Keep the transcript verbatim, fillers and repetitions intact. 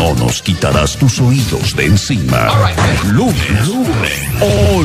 no nos quitarás tus oídos de encima. Lunes, lunes.